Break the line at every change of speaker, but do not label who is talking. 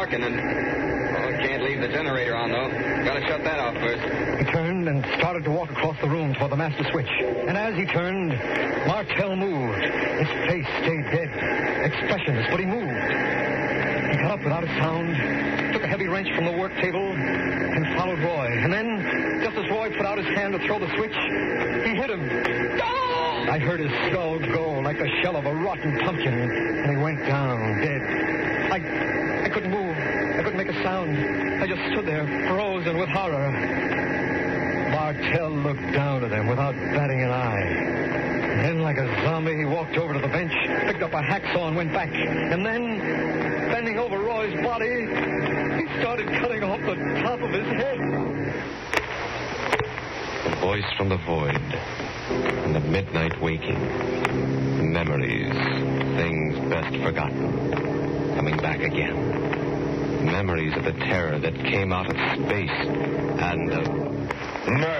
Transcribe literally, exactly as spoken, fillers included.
working, and oh, can't leave the generator on, though. Gotta shut that off first.
He turned and started to walk across the room toward the master switch. And as he turned, Martell moved. His face stayed dead, expressionless, but he moved. He got up without a sound, took a heavy wrench from the work table, and followed Roy. And then, just as Roy put out his hand to throw the switch, he hit him. I heard his skull go like the shell of a rotten pumpkin, and he went down, dead. I, I couldn't move. I couldn't make a sound. I just stood there, frozen with horror. Martell looked down at him without batting an eye. And then, like a zombie, he walked over to the bench, picked up a hacksaw, and went back. And then, bending over Roy's body, he started cutting off the top of his head.
The voice from the void. And the midnight waking. Memories. Things best forgotten. Coming back again. Memories of the terror that came out of space and of murder.